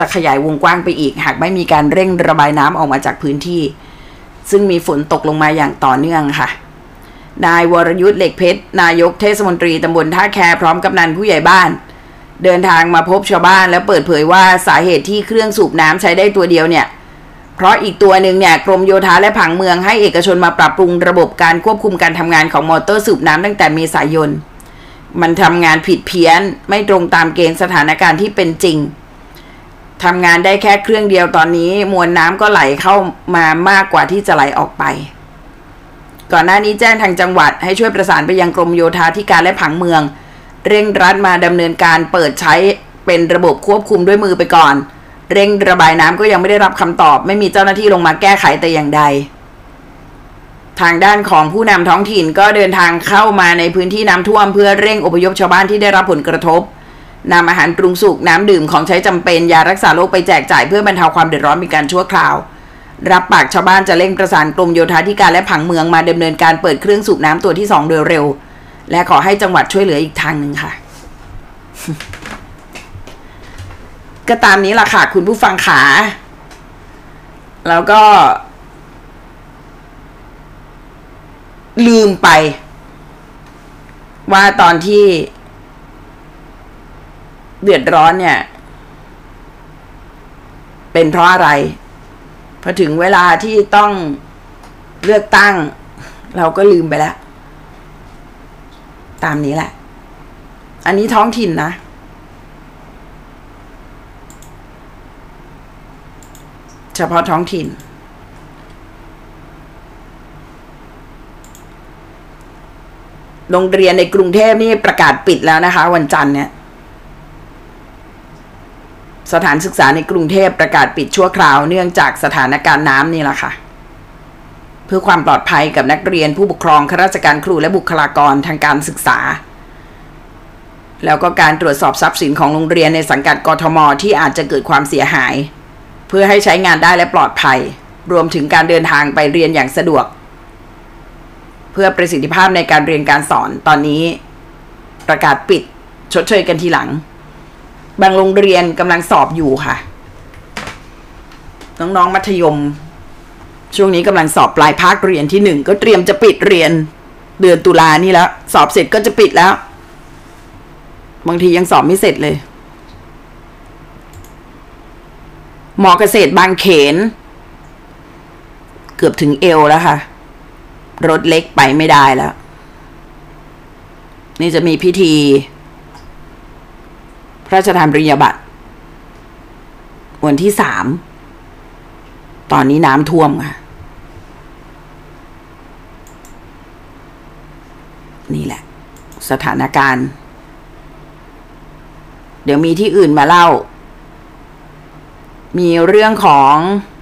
จะขยายวงกว้างไปอีกหากไม่มีการเร่งระบายน้ำออกมาจากพื้นที่ซึ่งมีฝนตกลงมาอย่างต่อเนื่องค่ะนายวรยุทธ์เหล็กเพชรนายกเทศมนตรีตำบลท่าแคพร้อมกำนันผู้ใหญ่บ้านเดินทางมาพบชาวบ้านและเปิดเผยว่าสาเหตุที่เครื่องสูบน้ำใช้ได้ตัวเดียวเนี่ยเพราะอีกตัวหนึ่งเนี่ยกรมโยธาและผังเมืองให้เอกชนมาปรับปรุงระบบการควบคุมการทำงานของมอเตอร์สูบน้ำตั้งแต่เมษายนมันทำงานผิดเพี้ยนไม่ตรงตามเกณฑ์สถานการณ์ที่เป็นจริงทำงานได้แค่เครื่องเดียวตอนนี้มวลน้ำก็ไหลเข้ามามากกว่าที่จะไหลออกไปก่อนหน้านี้แจ้งทางจังหวัดให้ช่วยประสานไปยังกรมโยธาธิการและผังเมืองเร่งรัดมาดำเนินการเปิดใช้เป็นระบบควบคุมด้วยมือไปก่อนเร่งระบายน้ำก็ยังไม่ได้รับคำตอบไม่มีเจ้าหน้าที่ลงมาแก้ไขแต่อย่างใดทางด้านของผู้นำท้องถิ่นก็เดินทางเข้ามาในพื้นที่น้ำท่วมเพื่อเร่งอพยพชาวบ้านที่ได้รับผลกระทบนำอาหารปรุงสุกน้ำดื่มของใช้จำเป็นยารักษาโรคไปแจกจ่ายเพื่อบรรเทาความเดือดร้อนเป็นการชั่วคราวรับปากชาวบ้านจะเร่งประสานกรมโยธาธิการและผังเมืองมาดำเนินการเปิดเครื่องสูบน้ำตัวที่2โดยเร็วและขอให้จังหวัดช่วยเหลืออีกทางหนึ่งค่ะ ก็ตามนี้ล่ะค่ะคุณผู้ฟังขาแล้วก็ลืมไปว่าตอนที่เดือดร้อนเนี่ยเป็นเพราะอะไรพอถึงเวลาที่ต้องเลือกตั้งเราก็ลืมไปแล้วตามนี้แหละอันนี้ท้องถิ่นนะเฉพาะท้องถิ่นโรงเรียนในกรุงเทพนี่ประกาศปิดแล้วนะคะวันจันทร์เนี่ยสถานศึกษาในกรุงเทพประกาศปิดชั่วคราวเนื่องจากสถานการณ์น้ำนี่แหละค่ะเพื่อความปลอดภัยกับนักเรียนผู้ปกครองข้าราชการครูและบุคลากรทางการศึกษาแล้วก็การตรวจสอบทรัพย์สินของโรงเรียนในสังกัดกทม.ที่อาจจะเกิดความเสียหายเพื่อให้ใช้งานได้และปลอดภัยรวมถึงการเดินทางไปเรียนอย่างสะดวกเพื่อประสิทธิภาพในการเรียนการสอนตอนนี้ประกาศปิดชดเชยกันทีหลังบางโรงเรียนกำลังสอบอยู่ค่ะน้องๆมัธยมช่วงนี้กำลังสอบปลายภาคเรียนที่1ก็เตรียมจะปิดเรียนเดือนตุลานี่แล้วสอบเสร็จก็จะปิดแล้วบางทียังสอบไม่เสร็จเลยมอเกษตรบางเขนเกือบถึงเอวแล้วค่ะรถเล็กไปไม่ได้แล้วนี่จะมีพิธีพระราชทานปริญญาบัตรวันที่3ตอนนี้น้ำท่วมค่ะนี่แหละสถานการณ์เดี๋ยวมีที่อื่นมาเล่ามีเรื่องของ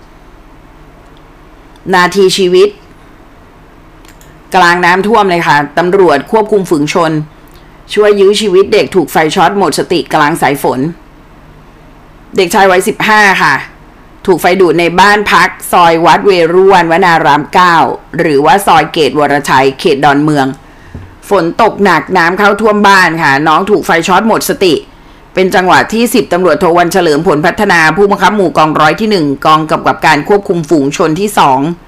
นาทีชีวิตกลางน้ำท่วมเลยค่ะตำรวจควบคุมฝูงชนช่วยยื้อชีวิตเด็กถูกไฟช็อตหมดสติกลางสายฝนเด็กชายวัย15ค่ะถูกไฟดูดในบ้านพักซอยวัดเวรุวันวนาราม9หรือว่าซอยเกตวรชัยเขตดอนเมืองฝนตกหนักน้ำเข้าท่วมบ้านค่ะน้องถูกไฟช็อตหมดสติเป็นจังหวะที่10ตำรวจโทวันเฉลิมผลพัฒนาผู้บังคับหมู่กองร้อยที่1กองกำกับการควบคุมฝูงชนที่2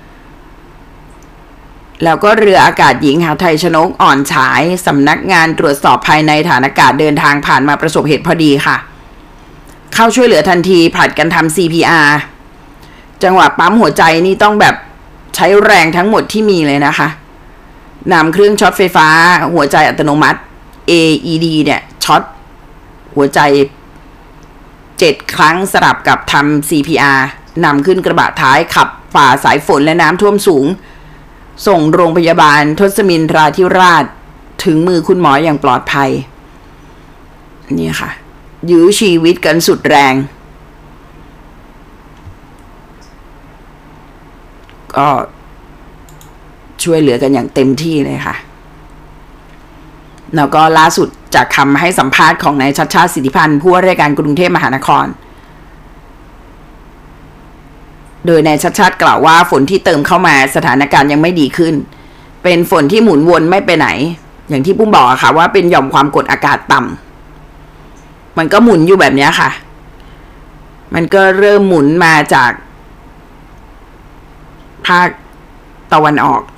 แล้วก็เรืออากาศหญิงหาไทยชนกอ่อนฉายสำนักงานตรวจสอบภายในฐานอากาศเดินทางผ่านมาประสบเหตุพอดีค่ะเข้าช่วยเหลือทันทีผลัดกันทำ CPR จังหวะปั๊มหัวใจนี่ต้องแบบใช้แรงทั้งหมดที่มีเลยนะคะนำเครื่องช็อตไฟฟ้าหัวใจอัตโนมัติ AED เนี่ยช็อตหัวใจ7ครั้งสลับกับทำ CPR นำขึ้นกระบะท้ายขับฝ่าสายฝนและน้ำท่วมสูงส่งโรงพยาบาลทศมินทราธิราชถึงมือคุณหมออย่างปลอดภัยนี่ค่ะยื้อชีวิตกันสุดแรงก็ช่วยเหลือกันอย่างเต็มที่เลยค่ะแล้วก็ล่าสุดจากคำให้สัมภาษณ์ของนายชัชชาติสิทธิพันธ์ผู้ว่าราชการกรุงเทพมหานครโดยนายชัชชาติกล่าวว่าฝนที่เติมเข้ามาสถานการณ์ยังไม่ดีขึ้นเป็นฝนที่หมุนวนไม่ไปไหนอย่างที่ปุ้มบอกค่ะว่าเป็นหย่อมความกดอากาศต่ำมันก็หมุนอยู่แบบนี้ค่ะมันก็เริ่มหมุนมาจากภาคตะวันออก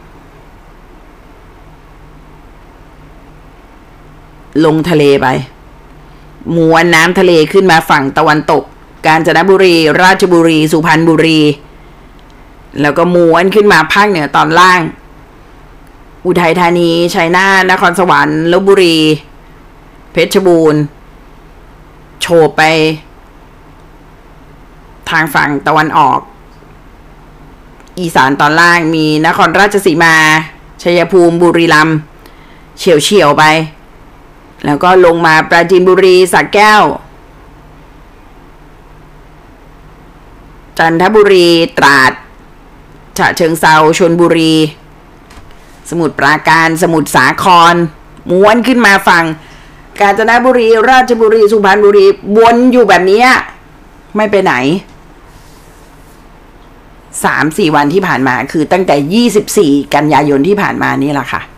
ลงทะเลไปม้วนน้ำทะเลขึ้นมาฝั่งตะวันตกกาญจนบุรีราชบุรีสุพรรณบุรีแล้วก็ม้วนขึ้นมาภาคเหนือตอนล่างอุทัยธานีชัยนาทนครสวรรค์ลพบุรีเพชรบูรณ์โฉบไปทางฝั่งตะวันออกอีสานตอนล่างมีนครราชสีมาชัยภูมิบุรีรัมย์เฉียวไปแล้วก็ลงมาปราจีนบุรีสระแก้วจันทบุรีตราดฉะเชิงเทราชลบุรีสมุทรปราการสมุทรสาครม้วนขึ้นมาฝั่งกาญจนบุรีราชบุรีสุพรรณบุรีวนอยู่แบบนี้ไม่ไปไหน 3-4 วันที่ผ่านมาคือตั้งแต่24กันยายนที่ผ่านมานี่แหละค่ะ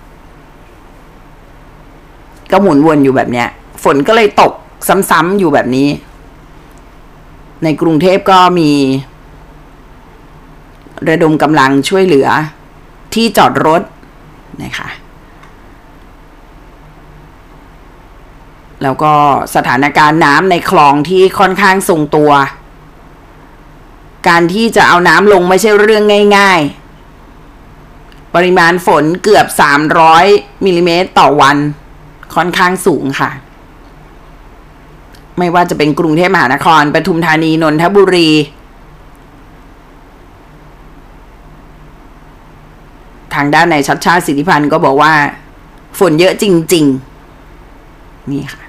ก็หมุนวนอยู่แบบเนี้ยฝนก็เลยตกซ้ำๆอยู่แบบนี้ในกรุงเทพก็มีระดมกำลังช่วยเหลือที่จอดรถนะคะแล้วก็สถานการณ์น้ำในคลองที่ค่อนข้างทรงตัวการที่จะเอาน้ำลงไม่ใช่เรื่องง่ายๆปริมาณฝนเกือบ300มิลลิเมตรต่อวันค่อนข้างสูงค่ะไม่ว่าจะเป็นกรุงเทพมหานครปทุมธานีนนทบุรีทางด้านในชัดชาติสิทธิพันธ์ก็บอกว่าฝนเยอะจริงๆนี่ค่ะ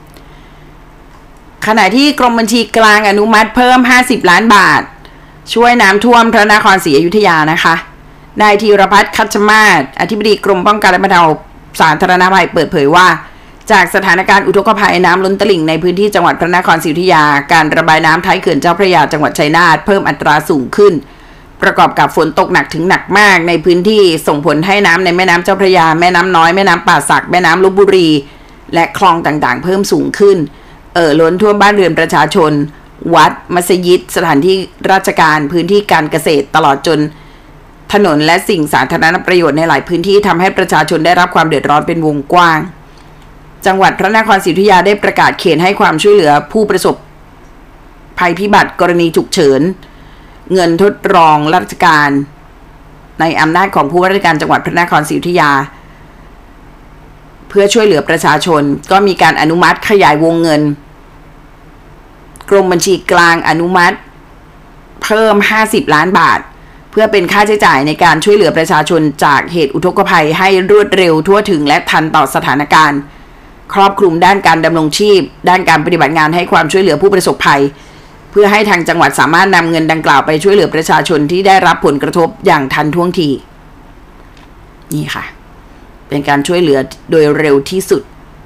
ขณะที่กรมบัญชีกลางอนุมัติเพิ่ม50ล้านบาทช่วยน้ำท่วมพระนครศรีอยุธยานะคะนายธีรพัฒน์คัชมาศอธิบดีกรมป้องกันและบรรเทาสาธารณภัยเปิดเผยว่าจากสถานการณ์อุทกภัยน้ำล้นตลิ่งในพื้นที่จังหวัดพระนครศรีอยุธยาการระบายน้ำท้ายเขื่อนเจ้าพระยาจังหวัดชัยนาทเพิ่มอัตราสูงขึ้นประกอบกับฝนตกหนักถึงหนักมากในพื้นที่ส่งผลให้น้ำในแม่น้ำเจ้าพระยาแม่น้ำน้อยแม่น้ำป่าสักแม่น้ำลพบุรีและคลองต่างๆเพิ่มสูงขึ้นล้นท่วมบ้านเรือนประชาชนวัดมัสยิดสถานที่ราชการพื้นที่การเกษตรตลอดจนถนนและสิ่งสาธารณประโยชน์ในหลายพื้นที่ทำให้ประชาชนได้รับความเดือดร้อนเป็นวงกว้างจังหวัดพระนครศรีอยุธยาได้ประกาศเขตให้ความช่วยเหลือผู้ประสบภัยพิบัติกรณีฉุกเฉินเงินทดรองราชการในอำนาจของผู้ว่าราชการจังหวัดพระนครศรีอยุธยาเพื่อช่วยเหลือประชาชนก็มีการอนุมัติขยายวงเงินกรมบัญชีกลางอนุมัติเพิ่ม50ล้านบาทเพื่อเป็นค่าใช้จ่ายในการช่วยเหลือประชาชนจากเหตุอุทกภัยให้รวดเร็วทั่วถึงและทันต่อสถานการณ์ครอบคลุมด้านการดำรงชีพด้านการปฏิบัติงานให้ความช่วยเหลือผู้ประสบภัยเพื่อให้ทางจังหวัดสามารถนำเงินดังกล่าวไปช่วยเหลือประชาชนที่ได้รับผลกระทบอย่างทันท่วงทีนี่ค่ะเป็นการช่วยเหลือโดยเร็วที่สุด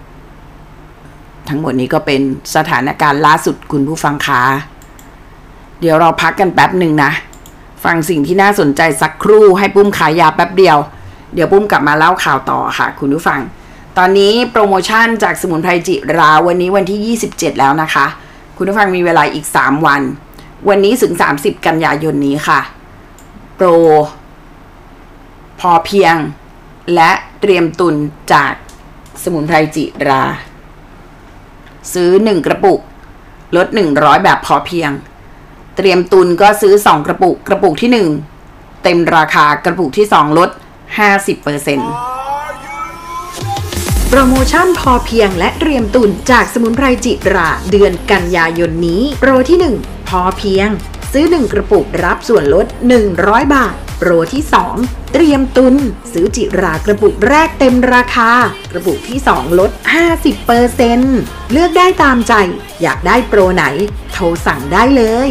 ทั้งหมดนี้ก็เป็นสถานการณ์ล่าสุดคุณผู้ฟังคะเดี๋ยวเราพักกันแป๊บหนึ่งนะฟังสิ่งที่น่าสนใจสักครู่ให้ปุ้มขายยาแป๊บเดียวเดี๋ยวปุ้มกลับมาเล่าข่าวต่อค่ะคุณผู้ฟังตอนนี้โปรโมชั่นจากสมุนไพรจิราวันนี้วันที่27แล้วนะคะคุณผู้ฟังมีเวลาอีก3วันวันนี้ถึง30กันยายนนี้ค่ะโปรพอเพียงและเตรียมตุนจากสมุนไพรจิราซื้อ1กระปุกลด100แบบพอเพียงเตรียมตุนก็ซื้อ2กระปุกกระปุกที่1เต็มราคากระปุกที่2ลด 50% โปรโมชั่นพอเพียงและเตรียมตุนจากสมุนไพรจิราเดือนกันยายนนี้โปรที่1พอเพียงซื้อ1กระปุกรับส่วนลด100บาทโปรที่2เตรียมตุนซื้อจิรากระปุกแรกเต็มราคากระปุกที่2ลด 50% เลือกได้ตามใจอยากได้โปรไหนโทรสั่งได้เลย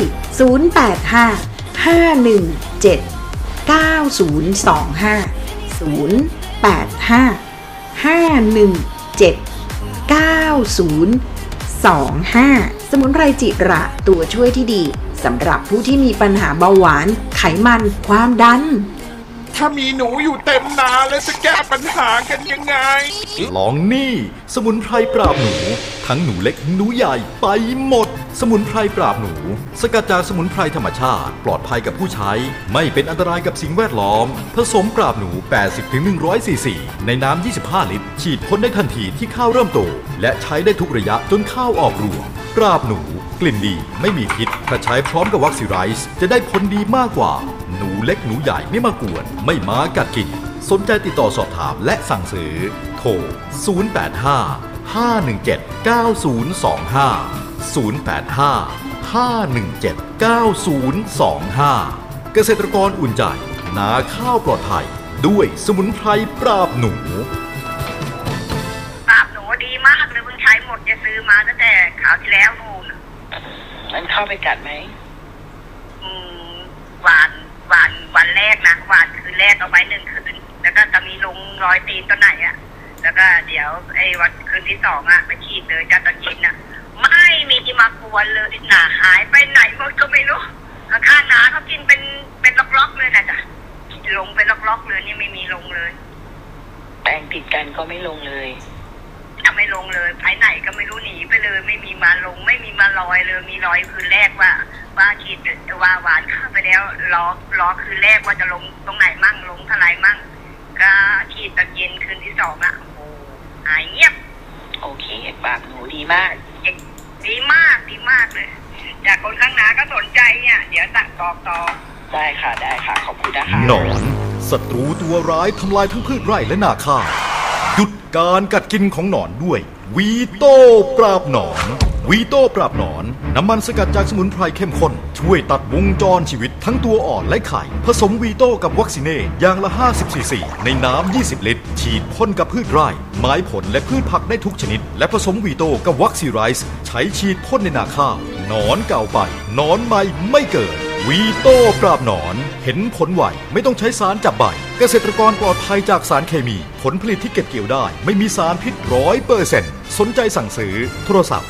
085-517-9025 สมุนไพรจิระตัวช่วยที่ดีสำหรับผู้ที่มีปัญหาเบาหวานไขมันความดันถ้ามีหนูอยู่เต็มนาแล้วจะแก้ปัญหากันยังไงลองนี่สมุนไพรปราบหนูทั้งหนูเล็กหนูใหญ่ไปหมดสมุนไพรปราบหนูสกัดจากสมุนไพรธรรมชาติปลอดภัยกับผู้ใช้ไม่เป็นอันตรายกับสิ่งแวดล้อมผสมปราบหนู 80-100 ซีซีในน้ำ 25 ลิตรฉีดพ่นได้ทันทีที่ข้าวเริ่มโตและใช้ได้ทุกระยะจนข้าวออกรวงปราบหนูกลิ่นดีไม่มีพิษถ้าใช้พร้อมกับวัคซีไรส์จะได้ผลดีมากกว่าหนูเล็กหนูใหญ่ไม่มากวนไม่มากัดกินสนใจติดต่อสอบถามและสั่งซื้อโทร 085-517-9025 เกษตรกรอุ่นใจนาข้าวปลอดภัยด้วยสมุนไพรปราบหนูปราบหนูดีมากเลยเพิ่งใช้หมดจะซื้อมาตั้งแต่คราวที่แล้วนู่นมันเข้าไปกัดไหมหวานวันแรกนะหวานคืนแรกเอาไป1 คืนแล้วก็จะมีลงรอยตีนตัวไหนอ่ะแล้วก็เดี๋ยวไอ้วันคืนที่2อ่ะไปฉีดเลยจากตอนเย็นอ่ะไม่มีที่มากวนเลยหนาหายไปไหนหมดก็ไม่รู้ข้างหนาเขากินเป็นล็อกๆเลยนะจ๊ะลงเป็นล็อกๆเลยนี่ไม่มีลงเลยแปลงติดกันก็ไม่ลงเลยไม่ลงเลยไปไหนก็ไม่รู้หนีไปเลยไม่มีมาลงไม่มีมาลอยเลยมีรอยคืนแรกว่าฉีดว่าหวานเข้าไปแล้วล้อคืนแรกว่าจะลงตรงไหนมั่งลงเท่าไหร่มั่งก็ฉีดตอนเย็นคืนที่2อ่ะโอ้หายเงียบโอเคปากหนูดีมากดีมากเลยจากคนข้างหน้าก็สนใจเนี่ยเดี๋ยวตัดต่อได้ค่ะขอบคุณนะคะหนอนศัตรูตัวร้ายทำลายทั้งพืชไร่และนาข้าวหยุดการกัดกินของหนอนด้วยวีโต้ปราบหนอนวีโต้ปราบหนอนน้ำมันสกัดจากสมุนไพรเข้มข้นช่วยตัดวงจรชีวิตทั้งตัวอ่อนและไข่ผสมวีโต้กับวัคซีเน่อย่างละ50 ซีซีในน้ำ20 ลิตรฉีดพ่นกับพืชไร่ไม้ผลและพืชผักได้ทุกชนิดและผสมวีโต้กับวัคซีไรส์ใช้ฉีดพ่นในนาข้าวหนอนเก่าไปหนอนใหม่ไม่เกิดวีโต้ปราบหนอนเห็นผลไวไม่ต้องใช้สารจับใบเกษตรกรปลอดภัยจากสารเคมีผลผลิตที่เก็บเกี่ยวได้ไม่มีสารพิษ 100% สนใจสั่งซื้อโทรศัพท์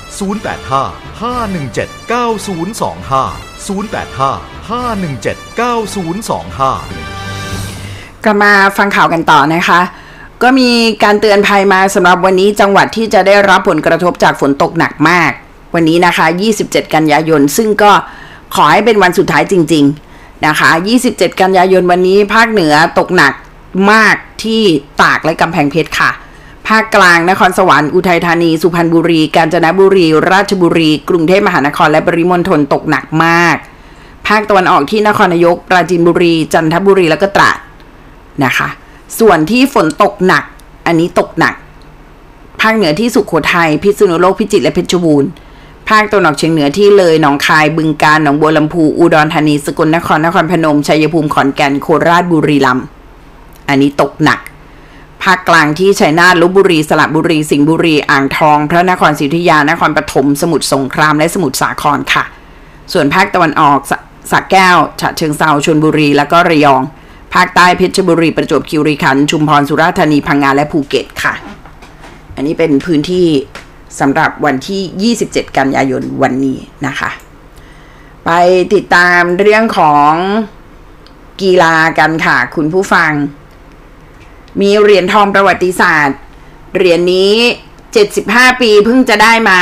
085-517-9025 กลับมาฟังข่าวกันต่อนะคะก็มีการเตือนภัยมาสำหรับวันนี้จังหวัดที่จะได้รับผลกระทบจากฝนตกหนักมากวันนี้นะคะ27 กันยายนซึ่งก็ขอให้เป็นวันสุดท้ายจริงๆนะคะ27 กันยายนวันนี้ภาคเหนือตกหนักมากที่ตากและกำแพงเพชรค่ะภาคกลางนครสวรรค์อุทัยธานีสุพรรณบุรีกาญจนบุรีราชบุรีกรุงเทพมหานครและปริมณฑลตกหนักมากภาคตะวันออกที่นครนายกปราจีนบุรีจันทบุรีแล้วก็ตราดนะคะส่วนที่ฝนตกหนักอันนี้ตกหนักภาคเหนือที่สุโขทัยพิษณุโลกพิจิตรและเพชรบูรณ์ภาคตะวันออกเฉียงเหนือที่เลยหนองคายบึงกาฬหนองบัวลำพูอุดรธานีสกลนครนครพนมชัยภูมิขอนแก่นโคราชบุรีรัมย์อันนี้ตกหนักภาคกลางที่ชัยนาทลพบุรีสระบุรีสิงห์บุรีอ่างทองพระนครศรีอยุธยานครปฐมสมุทรสงครามและสมุทรสาครค่ะส่วนภาคตะวันออกสระแก้วฉะเชิงเทราชลบุรีแล้วก็ระยองภาคใต้เพชรบุรีประจวบคีรีขันธ์ชุมพรสุราษฎร์ธานีพังงาและภูเก็ตค่ะอันนี้เป็นพื้นที่สำหรับวันที่27 กันยายนวันนี้นะคะไปติดตามเรื่องของกีฬากันค่ะคุณผู้ฟังมีเหรียญทองประวัติศาสตร์เหรียญนี้75 ปีเพิ่งจะได้มา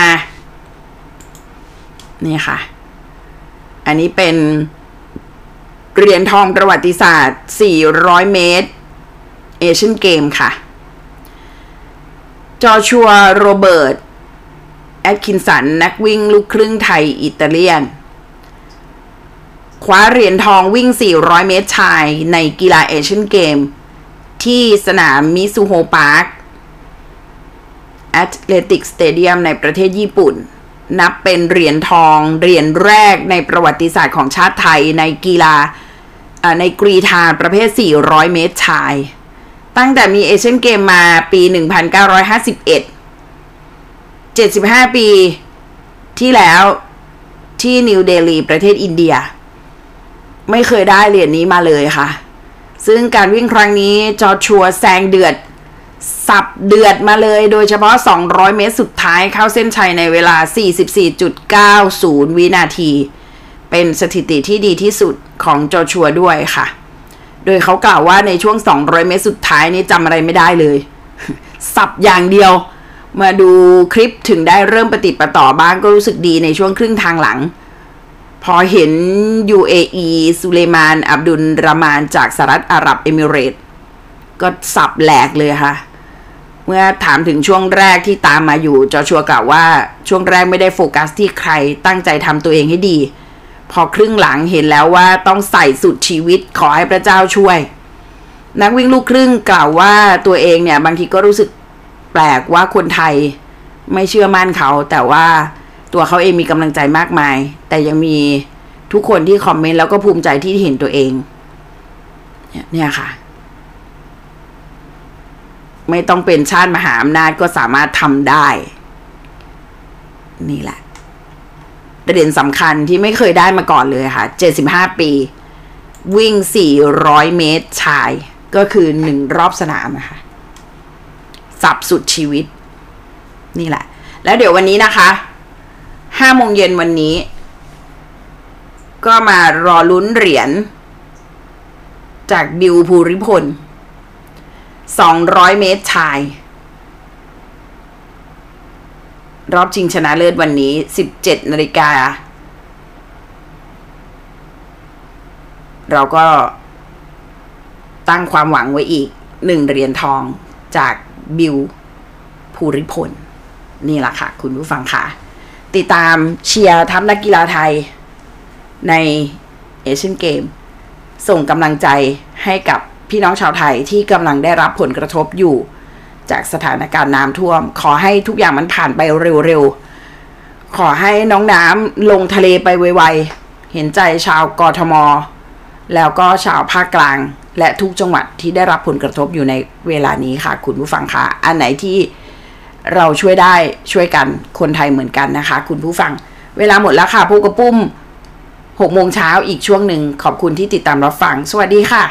นี่ค่ะอันนี้เป็นเหรียญทองประวัติศาสตร์400 เมตรเอเชียนเกมค่ะจอชัวโรเบิร์ตแอตคินสันนักวิ่งลูกครึ่งไทยอิตาเลียนคว้าเหรียญทองวิ่ง400 เมตรชายในกีฬาเอเชียนเกมที่สนามมิซูโฮพาร์คแอตเลติกสเตเดียมในประเทศญี่ปุ่นนับเป็นเหรียญทองเหรียญแรกในประวัติศาสตร์ของชาติไทยในกีฬาในกรีฑาประเภท400 เมตรชายตั้งแต่มีเอเชียนเกมมาปี1951 75 ปีที่แล้วที่นิวเดลีประเทศอินเดียไม่เคยได้เหรียญนี้มาเลยค่ะซึ่งการวิ่งครั้งนี้จอชัวแซงเดือดสับเดือดมาเลยโดยเฉพาะ200 เมตรสุดท้ายเข้าเส้นชัยในเวลา 44.90 วินาทีเป็นสถิติที่ดีที่สุดของจอชัวด้วยค่ะโดยเขากล่าวว่าในช่วง200 เมตรสุดท้ายนี่จำอะไรไม่ได้เลย สับอย่างเดียวมาดูคลิปถึงได้เริ่มปฏิปต่อบ้างก็รู้สึกดีในช่วงครึ่งทางหลังพอเห็น UAE สุเลมานอับดุลรามานจากสหรัฐอาหรับเอมิเรตส์ก็สับแหลกเลยค่ะเมื่อถามถึงช่วงแรกที่ตามมาอยู่จอชัวกล่าวว่าช่วงแรกไม่ได้โฟกัสที่ใครตั้งใจทำตัวเองให้ดีพอครึ่งหลังเห็นแล้วว่าต้องใส่สุดชีวิตขอให้พระเจ้าช่วยนักวิ่งลูกครึ่งกล่าวว่าตัวเองเนี่ยบางทีก็รู้สึกแปลกว่าคนไทยไม่เชื่อมั่นเขาแต่ว่าตัวเขาเองมีกำลังใจมากมายแต่ยังมีทุกคนที่คอมเมนต์แล้วก็ภูมิใจที่เห็นตัวเองเนี่ยค่ะไม่ต้องเป็นชาติมหาอำนาจก็สามารถทำได้นี่แหละประเด็นสำคัญที่ไม่เคยได้มาก่อนเลยค่ะ75 ปีวิ่ง400 เมตรชายก็คือ1รอบสนามนะคะสับสุดชีวิตนี่แหละแล้วเดี๋ยววันนี้นะคะ5 โมงเย็นวันนี้ก็มารอลุ้นเหรียญจากบิวภูริพล200 เมตรชายรอบชิงชนะเลิศวันนี้ 17 นาฬิกาเราก็ตั้งความหวังไว้อีก1 เหรียญทองจากบิวภูริพลนี่แหละค่ะคุณผู้ฟังค่ะติดตามเชียร์ทัพนักกีฬาไทยในเอเชียนเกมส่งกำลังใจให้กับพี่น้องชาวไทยที่กำลังได้รับผลกระทบอยู่จากสถานการณ์น้ำท่วมขอให้ทุกอย่างมันผ่านไปเร็วๆขอให้น้องน้ำลงทะเลไปไวๆเห็นใจชาวกทมแล้วก็ชาวภาคกลางและทุกจังหวัดที่ได้รับผลกระทบอยู่ในเวลานี้ค่ะคุณผู้ฟังค่ะอันไหนที่เราช่วยได้ช่วยกันคนไทยเหมือนกันนะคะคุณผู้ฟังเวลาหมดแล้วค่ะพบกับปุ้ม6 โมงเช้าอีกช่วงหนึ่งขอบคุณที่ติดตามรับฟังสวัสดีค่ะ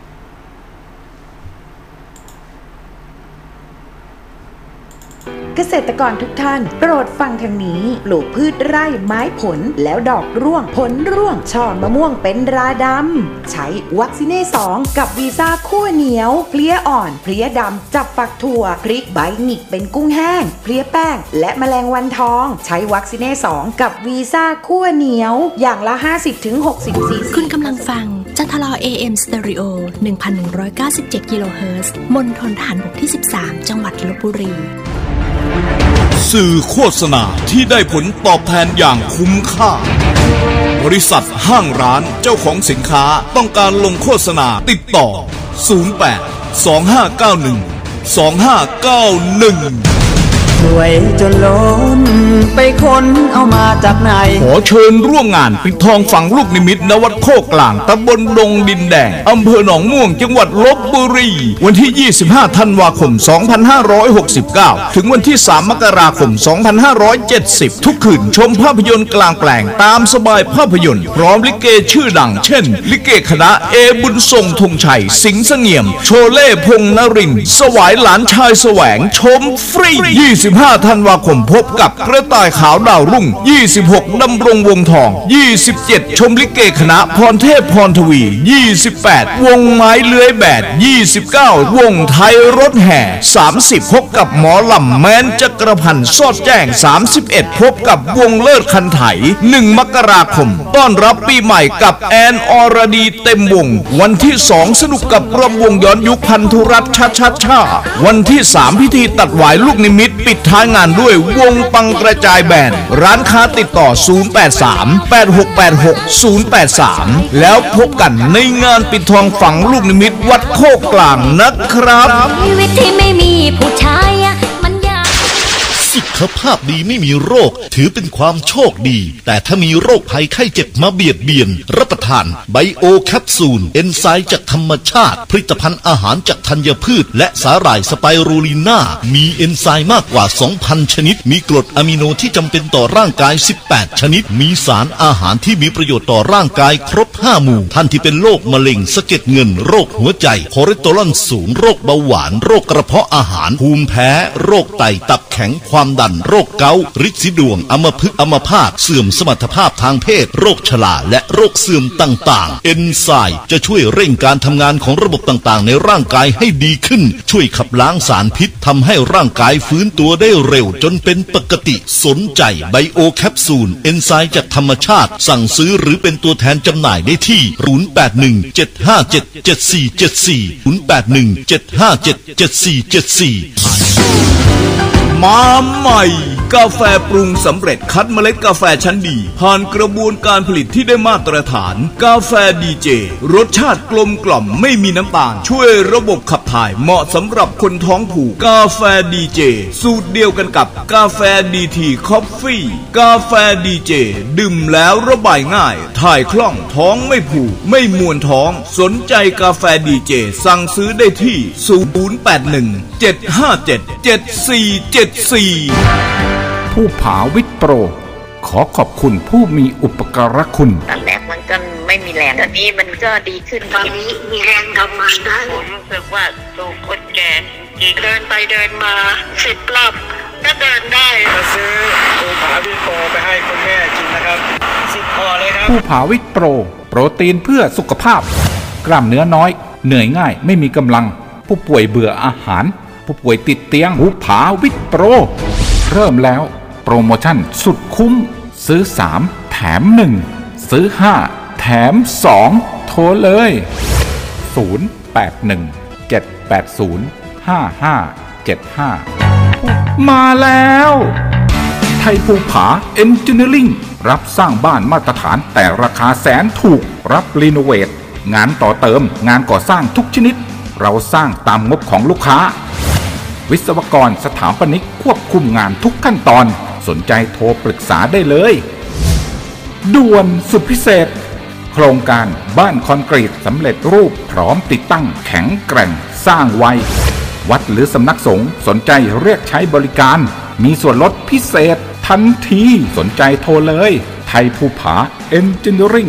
เกษตรกรทุกท่านโปรดฟังทางนี้ปลูกพืชไร่ไม้ผลแล้วดอกร่วงผลร่วงช่อมะม่วงเป็นราดำใช้วัคซิเน่2กับวีซ่าคั่วเหนียวเพลี้ยอ่อนเพลี้ยดำจับฝักถั่วพริกใบหงิกเป็นกุ้งแห้งเพลี้ยแป้งและแมลงวันทองใช้วัคซิเน่2กับวีซ่าคั่วเหนียวอย่างละ 50-60 ซีซีคุณกำลังฟังจันทลอ AM Stereo 1197 กิโลเฮิรตซ์มณฑลทหารบกที่ 13 จังหวัดลพบุรีสื่อโฆษณาที่ได้ผลตอบแทนอย่างคุ้มค่าบริษัทห้างร้านเจ้าของสินค้าต้องการลงโฆษณาติดต่อ08 2591 2591 รวยจนล้นไปค้นเอามาจากไหนขอเชิญร่วมงานปิดทองฝังลูกนิมิตณวัดโคกกลางตำบลดงดินแดงอำเภอหนองม่วงจังหวัดลพบุรีวันที่25 ธันวาคม 2569ถึงวันที่3 มกราคม 2570ทุกคืนชมภาพยนตร์กลางแปลงตามสบายภาพยนตร์พร้อมลิเกชื่อดังเช่นลิเกคณะเอบุญทรงธงชัยสิงห์เสงี่ยมโชเล่พงษ์นรินทร์สวายหลานชายแสวงชมฟรี25 ธันวาคมพบกับกระต่ายขาวดาวรุ่ง26ดำรงวงทอง27ชมลิเกคณะพรเทพพรทวี28วงไม้เลื้อยแบด29วงไทยรถแห่30พบกับหมอลำแม้นจักรพันธ์สอดแจ้ง31พบกับวงเลิศคันไถ1 มกราคมต้อนรับปีใหม่กับแอนอรดีเต็มวงวันที่2สนุกกับรำวงย้อนยุคพันธุรัตน์ชาวันที่3พิธีตัดหวายลูกนิมิตปิดท้ายงานด้วยวงปังกระจายแบนด์ร้านค้าติดต่อ083-8686-083แล้วพบกันในงานปิดทองฝังลูกนิมิตวัดโคกกลางนะครับชีวิตที่ไม่มีผู้ชายมันยากสุขภาพดีไม่มีโรคถือเป็นความโชคดีแต่ถ้ามีโรคภัยไข้เจ็บมาเบียดเบียนรับประทานไบโอแคปซูลเอนไซม์จากธรรมชาติผลิตภัณฑ์อาหารจากธัญพืชและสาหร่ายสไปรูลิน่ามีเอนไซม์มากกว่า 2,000 ชนิดมีกรดอะมิโนที่จำเป็นต่อร่างกาย18ชนิดมีสารอาหารที่มีประโยชน์ต่อร่างกายครบ5หมู่ท่านที่เป็นโรคมะเร็งสะเก็ดเงินโรคหัวใจคอเลสเตอรอลสูงโรคเบาหวานโรคกระเพาะอาหารภูมิแพ้โรคไตตับแข็งความดันตันโรคเกาต์ฤทธิ์สีดวงอัมพฤกษ์อัมพาตเสื่อมสมรรถภาพทางเพศโรคชราและโรคเสื่อมต่างๆเอนไซม์จะช่วยเร่งการทำงานของระบบต่างๆในร่างกายให้ดีขึ้นช่วยขับล้างสารพิษทำให้ร่างกายฟื้นตัวได้เร็วจนเป็นปกติสนใจไบโอแคปซูลเอนไซม์จากธรรมชาติสั่งซื้อหรือเป็นตัวแทนจำหน่ายได้ที่มาใหม่กาแฟปรุงสำเร็จคัดเมล็ดกาแฟชั้นดีผ่านกระบวนการผลิตที่ได้มาตรฐานกาแฟดีเจรสชาติกลมกล่อมไม่มีน้ำตาลช่วยระบบขับถ่ายเหมาะสำหรับคนท้องผูกกาแฟดีเจสูตรเดียวกันกับกาแฟดีทีคอฟฟี่กาแฟดีเจดื่มแล้วระบายง่ายถ่ายคล่องท้องไม่ผูกไม่มวนท้องสนใจกาแฟดีเจสั่งซื้อได้ที่0817477474 ผู้ผาวิทย์โปรขอขอบคุณผู้มีอุปการะคุณตอนแรกมันก็ไม่มีแรงตอนนี้มันก็ดีขึ้นตอนนี้มีแรงทำงานได้ผมรู้สึกว่าสู้คนแก่จริงเดินไปเดินมา10 รอบก็เดินได้มาซื้อผู้ผาวิทย์โปรไปให้คุณแม่กินนะครับ10 ห่อเลยครับผู้ผาวิทย์โปรโปรตีนเพื่อสุขภาพกล้ามเนื้อน้อยเหนื่อยง่ายไม่มีกำลังผู้ป่วยเบื่ออาหารผู้ป่วยติดเตียงผู้ผาวิทย์โปรเริ่มแล้วโปรโมชั่นสุดคุ้มซื้อ3แถม1ซื้อ5แถม2โทรเลย0817805575มาแล้วไทยภูผาเอนจิเนียริ่งรับสร้างบ้านมาตรฐานแต่ราคาแสนถูกรับรีโนเวทงานต่อเติมงานก่อสร้างทุกชนิดเราสร้างตามงบของลูกค้าวิศวกรสถาปนิกควบคุมงานทุกขั้นตอนสนใจโทรปรึกษาได้เลยด่วนสุดพิเศษโครงการบ้านคอนกรีตสำเร็จรูปพร้อมติดตั้งแข็งแกร่งสร้างไววัดหรือสำนักสงฆ์สนใจเรียกใช้บริการมีส่วนลดพิเศษทันทีสนใจโทรเลยไทยภูผาเอนจิเนียริ่ง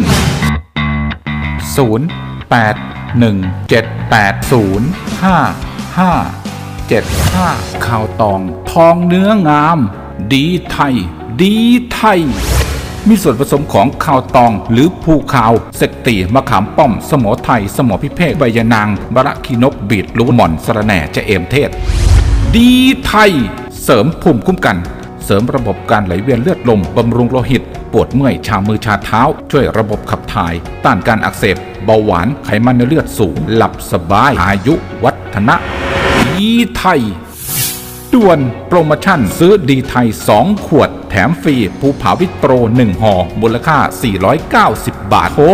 0817805575ข้าวตองทองเนื้องามดีไทยดีไทยมีส่วนผสมของข้าวตองหรือภูขาวเสกตีมะขามป้อมสมอไทยสมอพิเภกใบยะนางบะระขีนกบีดลูหม่อนสะระแหน่จะเอมเทศดีไทยเสริมภูมิคุ้มกันเสริมระบบการไหลเวียนเลือดลมบำรุงโลหิตปวดเมื่อยชามือชาเท้าช่วยระบบขับถ่ายต้านการอักเสบเบาหวานไขมันในเลือดสูงหลับสบายอายุวัฒนะดีไทยด่วนโปรโมชั่นซื้อดีไทย2ขวดแถมฟรีภูผาวิทย์โปร1ห่อมูลค่า490 บาทโทร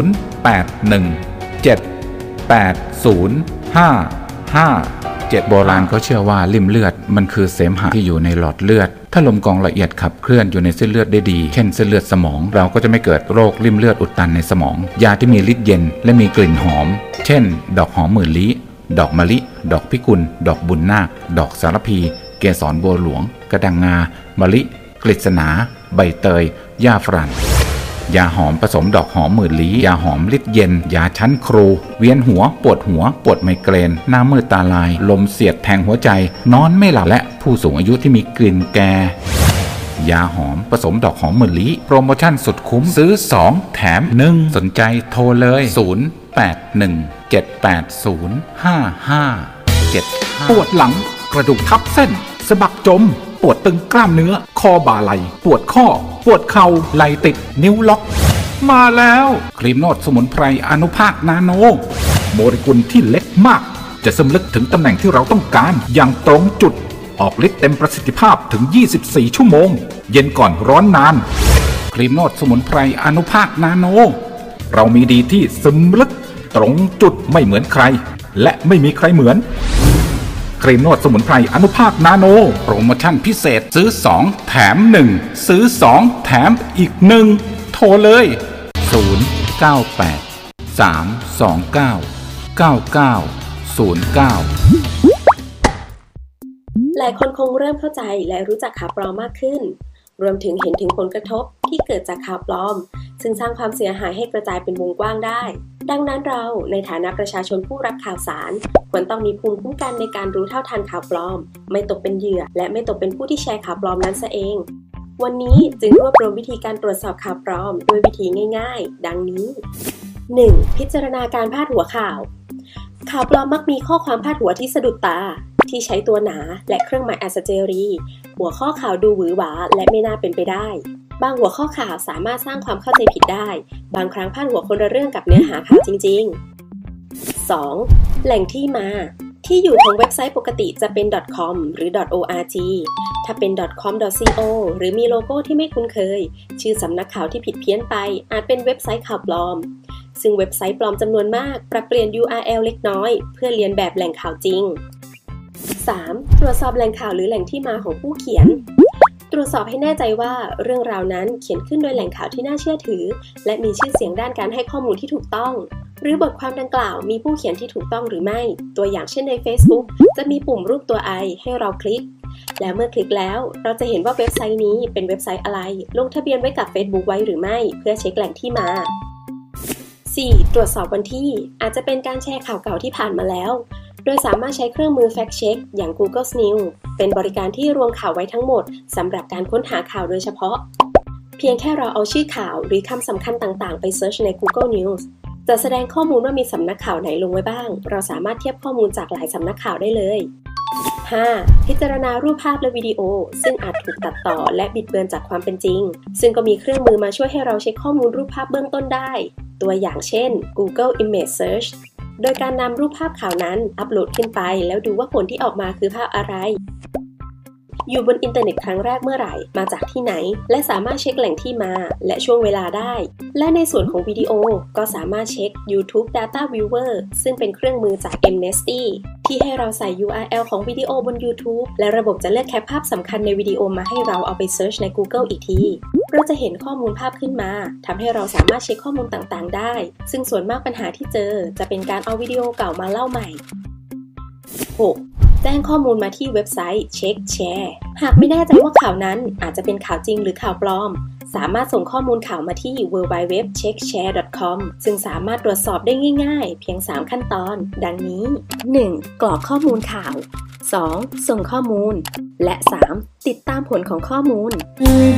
0817805575โบราณเขาเชื่อว่าลิ่มเลือดมันคือเสมหะที่อยู่ในหลอดเลือดถ้าลมกรองละเอียดขับเคลื่อนอยู่ในเส้นเลือดได้ดีเช่นเส้นเลือดสมองเราก็จะไม่เกิดโรคลิ่มเลือดอุดตันในสมองยาที่มีฤทธิ์เย็นและมีกลิ่นหอมเช่นดอกหอมหมื่นลี้ดอกมะลิดอกพิกุลดอกบุญนาคดอกสารพีเกสรบัวหลวงกระดังงามะลิกฤษณาใบเตยหญ้าฝรั่งยาหอมผสมดอกหอมหมื่นลี้ยาหอมฤทธิ์เย็นยาชั้นครูเวียนหัวปวดไมเกรนหน้ามืดตาลายลมเสียดแทงหัวใจนอนไม่หลับและผู้สูงอายุที่มีกลิ่นแก่ยาหอมผสมดอกหอมหมื่นลี้โปรโมชั่นสุดคุ้มซื้อ2แถม1สนใจโทรเลย0817805575ปวดหลังกระดูกทับเส้นสะบักจมปวดตึงกล้ามเนื้อคอบ่าไหล่ปวดข้อปวดเข่าไหล่ติดนิ้วล็อกมาแล้วครีมนวดสมุนไพรอนุภาคนาโนโมเลกุลที่เล็กมากจะซึมลึกถึงตำแหน่งที่เราต้องการอย่างตรงจุดออกฤทธิ์เต็มประสิทธิภาพถึง24ชั่วโมงเย็นก่อนร้อนนานครีมนวดสมุนไพรอนุภาคนาโนเรามีดีที่ซึมลึกตรงจุดไม่เหมือนใครและไม่มีใครเหมือนครีมนวดสมุนไพรอนุภาคนาโนโปรโมชั่นพิเศษซื้อ2แถม1ซื้อ2แถมอีก1โทรเลยหลายคนคงเริ่มเข้าใจและรู้จักข่าวปลอมมากขึ้นรวมถึงเห็นถึงผลกระทบที่เกิดจากข่าวปลอมซึ่งสร้างความเสียหายให้กระจายเป็นวงกว้างได้ดังนั้นเราในฐานะประชาชนผู้รับข่าวสารควรต้องมีภูมิคุ้มกันในการรู้เท่าทันข่าวปลอมไม่ตกเป็นเหยื่อและไม่ตกเป็นผู้ที่แชร์ข่าวปลอมนั้นซะเองวันนี้จึงรวบรวมวิธีการตรวจสอบข่าวปลอมโดยวิธีง่ายๆดังนี้ 1. พิจารณาการพาดหัวข่าวข่าวปลอมมักมีข้อความพาดหัวที่สะดุดตาที่ใช้ตัวหนาและเครื่องหมายอัศเจรีหัวข้อข่าวดูหวือหวาและไม่น่าเป็นไปได้บางหัวข้อข่าวสามารถสร้างความเข้าใจผิดได้บางครั้งพาดหัวคนละเรื่องกับเนื้อหาข่าวจริงๆ 2. แหล่งที่มาที่อยู่ของเว็บไซต์ปกติจะเป็น .com หรือ .org ถ้าเป็น .com.co หรือมีโลโก้ที่ไม่คุ้นเคยชื่อสำนักข่าวที่ผิดเพี้ยนไปอาจเป็นเว็บไซต์ข่าวปลอมซึ่งเว็บไซต์ปลอมจำนวนมากปรับเปลี่ยน URL เล็กน้อยเพื่อเลียนแบบแหล่งข่าวจริง 3. ตรวจสอบแหล่งข่าวหรือแหล่งที่มาของผู้เขียนตรวจสอบให้แน่ใจว่าเรื่องราวนั้นเขียนขึ้นโดยแหล่งข่าวที่น่าเชื่อถือและมีชื่อเสียงด้านการให้ข้อมูลที่ถูกต้องหรือบทความดังกล่าวมีผู้เขียนที่ถูกต้องหรือไม่ตัวอย่างเช่นใน Facebook จะมีปุ่มรูปตัว I ให้เราคลิกแล้วเมื่อคลิกแล้วเราจะเห็นว่าเว็บไซต์นี้เป็นเว็บไซต์อะไรลงทะเบียนไว้กับ Facebook ไว้หรือไม่เพื่อเช็คแหล่งที่มา 4. ตรวจสอบวันที่อาจจะเป็นการแชร์ข่าวเก่าที่ผ่านมาแล้วโดยสามารถใช้เครื่องมือ Fact Check อย่าง Google News เป็นบริการที่รวมข่าวไว้ทั้งหมดสำหรับการค้นหาข่าวโดยเฉพาะเพียงแค่เราเอาชื่อข่าวหรือคำสำคัญต่างๆไปเซิร์ชใน Google News จะแสดงข้อมูลว่ามีสำนักข่าวไหนลงไว้บ้างเราสามารถเทียบข้อมูลจากหลายสำนักข่าวได้เลย 5. พิจารณารูปภาพและวิดีโอซึ่งอาจถูกตัดต่อและบิดเบือนจากความเป็นจริงซึ่งก็มีเครื่องมือมาช่วยให้เราเช็คข้อมูลรูปภาพเบื้องต้นได้ตัวอย่างเช่น Google Image Search โดยการนำรูปภาพข่าวนั้นอัปโหลดขึ้นไปแล้วดูว่าผลที่ออกมาคือภาพอะไรอยู่บนอินเทอร์เน็ตครั้งแรกเมื่อไหร่มาจากที่ไหนและสามารถเช็คแหล่งที่มาและช่วงเวลาได้และในส่วนของวิดีโอก็สามารถเช็ค YouTube Data Viewer ซึ่งเป็นเครื่องมือจาก Mnesty ที่ให้เราใส่ URL ของวิดีโอบน YouTube และระบบจะเลือกแคปภาพสำคัญในวิดีโอมาให้เราเอาไปเซิร์ชใน Google อีกทีเราจะเห็นข้อมูลภาพขึ้นมาทำให้เราสามารถเช็คข้อมูลต่างๆได้ซึ่งส่วนมากปัญหาที่เจอจะเป็นการเอาวิดีโอเก่ามาเล่าใหม่ 6. แจ้งข้อมูลมาที่เว็บไซต์เช็คแชร์หากไม่แน่ใจว่าข่าวนั้นอาจจะเป็นข่าวจริงหรือข่าวปลอมสามารถส่งข้อมูลข่าวมาที่ www.checkshare.com ซึ่งสามารถตรวจสอบได้ง่ายๆเพียง 3 ขั้นตอนดังนี้ 1. กรอกข้อมูลข่าว 2. ส่งข้อมูลและ 3. ติดตามผลของข้อมูล